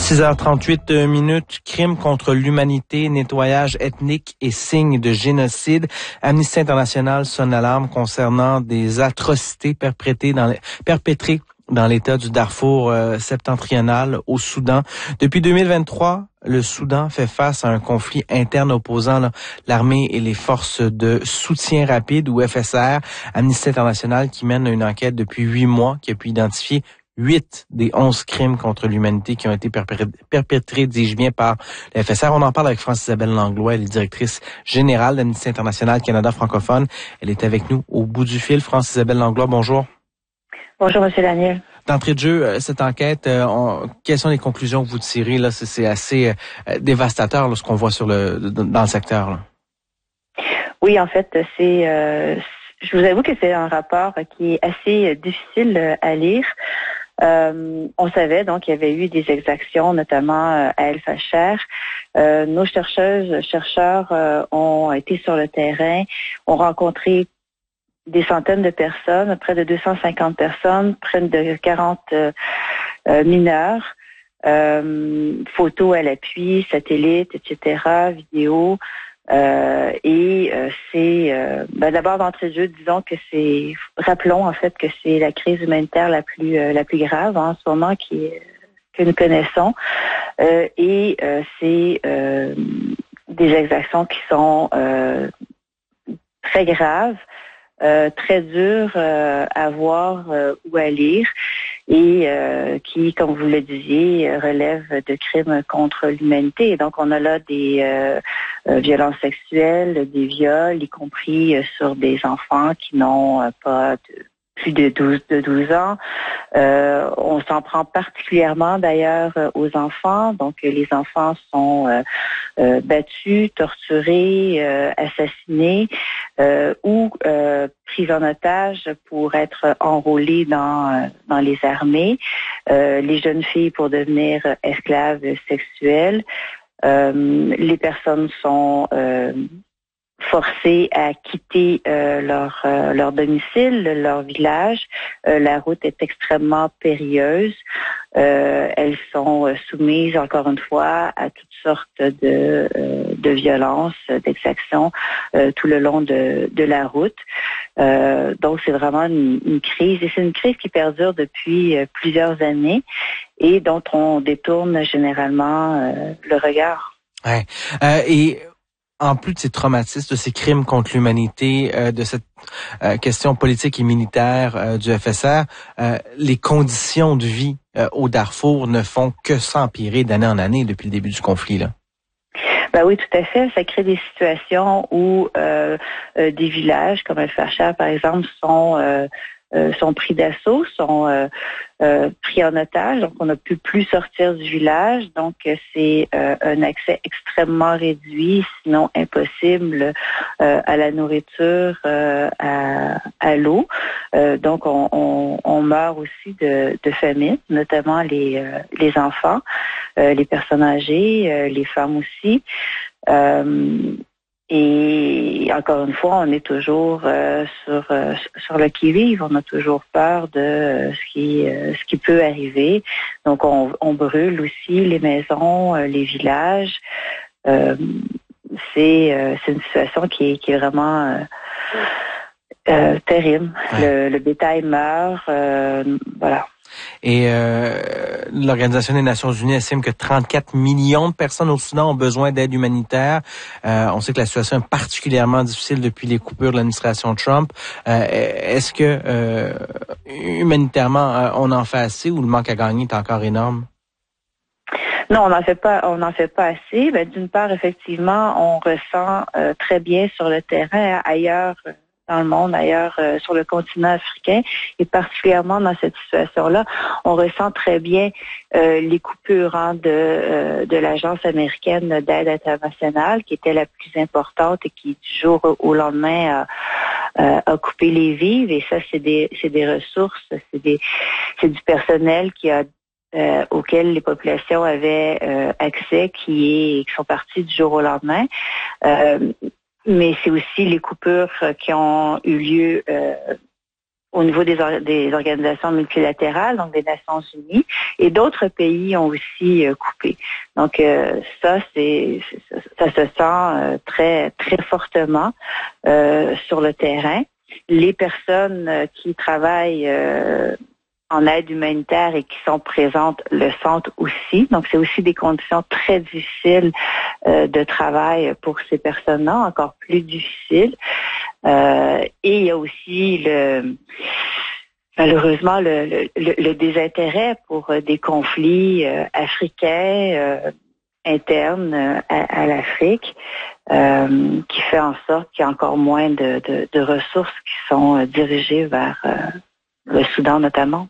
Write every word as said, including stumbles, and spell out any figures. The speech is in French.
six heures trente-huit minutes, crimes contre l'humanité, nettoyage ethnique et signes de génocide. Amnesty International sonne l'alarme concernant des atrocités perpétrées dans, perpétrées dans l'État du Darfour euh, septentrional au Soudan. Depuis deux mille vingt-trois, le Soudan fait face à un conflit interne opposant là, l'armée et les forces de soutien rapide ou F S R. Amnesty International qui mène une enquête depuis huit mois qui a pu identifier huit des onze crimes contre l'humanité qui ont été perpétrés, dis-je bien, par le F S R. On en parle avec Francis-Isabelle Langlois, elle est directrice générale d'Amnesty International Canada francophone. Elle est avec nous au bout du fil. Francis-Isabelle Langlois, bonjour. Bonjour, Monsieur Daniel. D'entrée de jeu, cette enquête, on, quelles sont les conclusions que vous tirez? Là, c'est, c'est assez euh, dévastateur là, ce qu'on voit sur le dans le secteur. Là. Oui, en fait, c'est. Euh, je vous avoue que c'est un rapport qui est assez difficile à lire. Euh, on savait donc qu'il y avait eu des exactions, notamment euh, à El Fasher. Euh, nos chercheuses, chercheurs euh, ont été sur le terrain, ont rencontré des centaines de personnes, près de deux cent cinquante personnes, près de quarante euh, euh, mineurs, euh, photos à l'appui, satellites, et cetera, vidéos. Euh, et euh, c'est euh, ben d'abord d'entrée de jeu, disons que c'est rappelons en fait que c'est la crise humanitaire la plus euh, la plus grave hein, en ce moment qui que nous connaissons euh, et euh, c'est euh, des exactions qui sont euh, très graves, euh, très dures euh, à voir euh, ou à lire et euh, qui, comme vous le disiez, relèvent de crimes contre l'humanité. Et donc, on a là des euh, euh, violences sexuelles, des viols, y compris euh, sur des enfants qui n'ont euh, pas de, plus de douze, de douze ans. Euh, on s'en prend particulièrement d'ailleurs aux enfants. Donc, les enfants sont euh, euh, battus, torturés, euh, assassinés euh, ou euh, pris en otage pour être enrôlés dans dans les armées. Euh, les jeunes filles pour devenir esclaves sexuelles. Euh, les personnes sont euh, forcés à quitter euh, leur euh, leur domicile, leur village. Euh, la route est extrêmement périlleuse. Euh, elles sont euh, soumises, encore une fois, à toutes sortes de euh, de violences, d'exactions euh, tout le long de de la route. Euh, donc, c'est vraiment une, une crise, et c'est une crise qui perdure depuis euh, plusieurs années et dont on détourne généralement euh, le regard. Ouais. Euh, et en plus de ces traumatismes, de ces crimes contre l'humanité, euh, de cette euh, question politique et militaire euh, du F S R, euh, les conditions de vie euh, au Darfour ne font que s'empirer d'année en année depuis le début du conflit, là. Ben oui, tout à fait. Ça crée des situations où euh, euh, des villages comme El Fasher, par exemple, sont euh, euh, sont pris d'assaut, sont euh, euh, pris en otage. Donc, on ne peut plus sortir du village. Donc, c'est euh, un accès extrêmement réduit, sinon impossible, euh, à la nourriture, euh, à, à l'eau. Euh, donc, on, on, on meurt aussi de, de famine, notamment les, euh, les enfants, euh, les personnes âgées, euh, les femmes aussi. Euh, Et encore une fois, on est toujours euh, sur euh, sur le qui-vive. On a toujours peur de euh, ce qui euh, ce qui peut arriver. Donc, on, on brûle aussi les maisons, euh, les villages. Euh, c'est euh, c'est une situation qui est qui est vraiment euh, euh, terrible. Ouais. Le, le bétail meurt. Euh, voilà. Et euh, l'Organisation des Nations Unies estime que trente-quatre millions de personnes au Soudan ont besoin d'aide humanitaire. Euh, on sait que la situation est particulièrement difficile depuis les coupures de l'administration Trump. Euh, est-ce que euh, humanitairement, on en fait assez ou le manque à gagner est encore énorme? Non, on n'en fait pas, on n'en fait pas assez. Ben, d'une part, effectivement, on ressent euh, très bien sur le terrain, ailleurs dans le monde, ailleurs euh, sur le continent africain, et particulièrement dans cette situation-là, on ressent très bien euh, les coupures hein, de euh, de l'Agence américaine d'aide internationale, qui était la plus importante et qui du jour au lendemain a, a, a coupé les vivres. Et ça, c'est des c'est des ressources, c'est des c'est du personnel qui a euh, auquel les populations avaient euh, accès, qui est qui sont partis du jour au lendemain. Euh, Mais c'est aussi les coupures qui ont eu lieu euh, au niveau des, or- des organisations multilatérales, donc des Nations Unies, et d'autres pays ont aussi euh, coupé. Donc euh, ça, c'est, c'est ça se sent euh, très très fortement euh, sur le terrain. Les personnes euh, qui travaillent euh, en aide humanitaire et qui sont présentes le sentent aussi. Donc, c'est aussi des conditions très difficiles euh, de travail pour ces personnes-là, encore plus difficiles. Euh, et il y a aussi le malheureusement le, le, le désintérêt pour des conflits euh, africains euh, internes euh, à, à l'Afrique, euh, qui fait en sorte qu'il y a encore moins de, de, de ressources qui sont euh, dirigées vers euh, le Soudan notamment.